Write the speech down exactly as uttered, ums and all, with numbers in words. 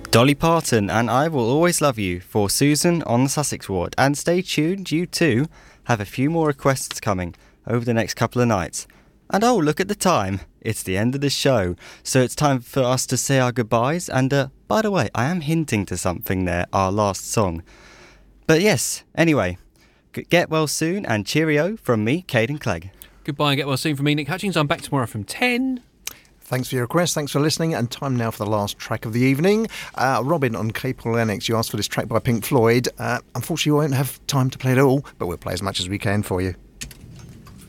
Dolly Parton and I Will Always Love You for Susan on the Sussex ward. And stay tuned, you too have a few more requests coming over the next couple of nights. And oh, look at the time. It's the end of the show. So it's time for us to say our goodbyes. And uh, by the way, I am hinting to something there, our last song. But yes, anyway, get well soon and cheerio from me, Caden Clegg. Goodbye and get well soon from me, Nick Hutchings. I'm back tomorrow from ten. Thanks for your request, thanks for listening, and time now for the last track of the evening. Uh, Robin on Capel Lennox, you asked for this track by Pink Floyd. Uh, unfortunately, we won't have time to play it all, but we'll play as much as we can for you.